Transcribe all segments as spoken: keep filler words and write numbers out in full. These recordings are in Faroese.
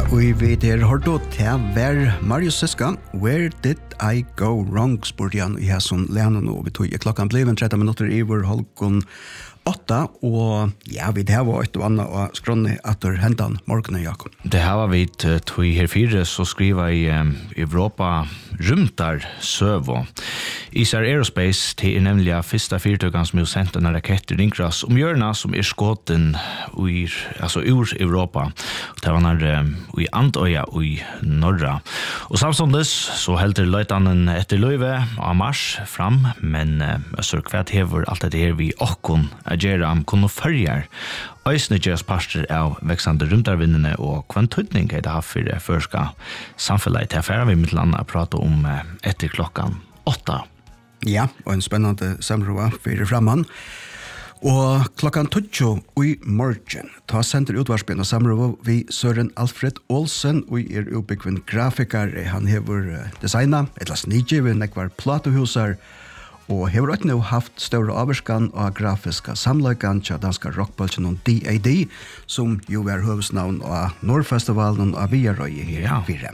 Vi vet her hørte til hver Marius Siska, Where Did I Go Wrong, spurte han i hæsson lene nå. Vi tog klokken ble tretten minutter i vår halvgån åtta, og ja, vi det var et og annet og skrånne etter hentan morgenen, Jakob. Det her var vi tog her fire, så skriver i um, Europa rymtar søvo. Isar Aerospace til er nemlig første fyrtøkken som er sendt en rakett ringras om hjørna som er skåten ur, altså ur Europa. Det var nær um, i Andøya og i Norra. Og samtidig så helter løytanen etter løyve av mars fram, men uh, så kvært hever alt det her vi okkon agera om kunne følger Øysene gjøres parster av veksande rymdarvinnene og kvantutning er det har for førska samfunnet. Til affæra vi mitt landa prate om etter klokkan åtta. Ja, og en spennende samråd for framman. Og klokkan tjugo i morgen ta senter utvarspen og samråd vi Søren Alfred Olsen og er oppbyggven grafikar. Han hever designa et las nidgiven ekvar platehusar og hever også nå haft større averskan av grafiska samløykan til danska rockbolsen og D A D, som jo er høvesnavn av Nordfestivalen og Viarøy her i fire.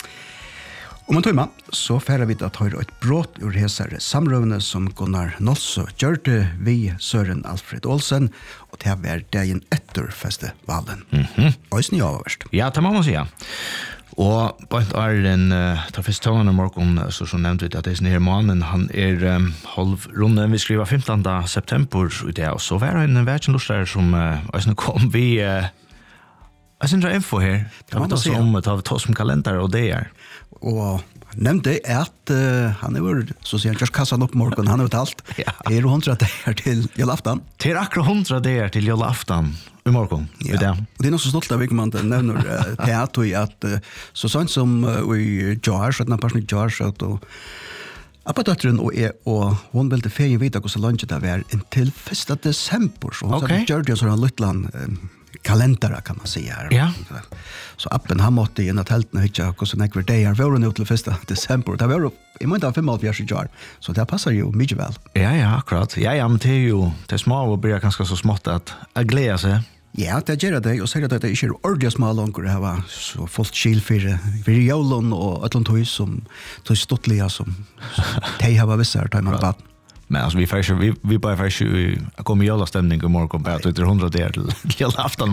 Om en tøyma, så færer vi at høyre et brått ur hesare samrøvene som Gunnar Nolso gjørte vi Søren Alfred Olsen, og til å være dagen etter festivalen. Mm-hmm. Og i snitt avverst. Ja, det må man si, ja. Og på er en uh, ta første tålen i morgen, så som nevnte vi at det er sånn her mannen, han er um, halv runde, vi skriver femtende september i det, og så var det en verden lustrer som uh, kom vi, uh, jeg synes det er info her, det var det som tar vi ta som kalender, og det er. Og nevnte at uh, han er jo, så sier han, just kassan opp morgen, han er jo talt, ja. Det er hundra dager til jølaftan. Det er akkurat hundra dager til jølaftan. I morgon, ja. Det. Og det er noe så stolt av ikke man nevner uh, teater i at uh, så sånn som uh, i Jar, så at den personen i Jar, så at og Appadøtteren og jeg, og hun ville feien vite hvordan lunsjet det var inntil første desember, så hun okay. Gjør det sånn luttland um, kalendere, kan man si her. Ja. Så appen, han måtte inn i teltene, ikke hvordan jeg var det her, var hun ut til første desember. Det var jo, jeg må ikke ha fem og halvfjerds i Jar, så det passer jo mye vel. Ja, ja, akkurat. Ja, ja, men det er jo, det er små og blir ganske så smått at jeg gleder seg. Ja, det gjør det, og sier at det ikke er ordentlig små langer, det var så fullt skil for, for jævlen og et eller annet som tog stottlige som de har visst her, tar man på. Men altså, vi, vi, vi bare først kommer i jævla stemning i morgen, bare til hundra der til jævla aftan.